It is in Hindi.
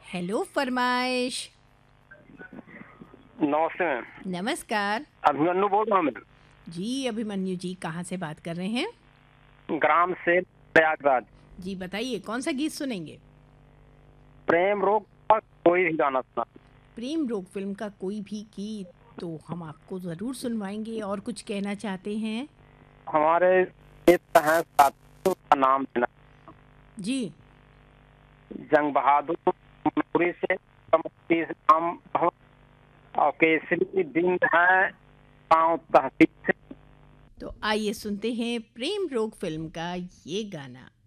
हेलो फरमाइश। नमस्ते मैम। नमस्कार। अभिमन्यु बोल रहा हूँ मैम, जी अभिमन्यु जी, कहाँ से बात कर रहे हैं? ग्राम से प्रयागराज। जी बताइए, कौन सा गीत सुनेंगे? प्रेम रोग का कोई भी गाना सुना। प्रेम रोग फिल्म का कोई भी गीत तो हम आपको ज़रूर सुनवाएंगे। और कुछ कहना चाहते हैं? हमारे मित्र हैं साथियों का नाम लेना। जी। जंग बहादुर मसूरी से कमती नाम भवन और केसरी दिन है गाँव तहसील से। तो आइए सुनते हैं प्रेम रोग फिल्म का ये गाना।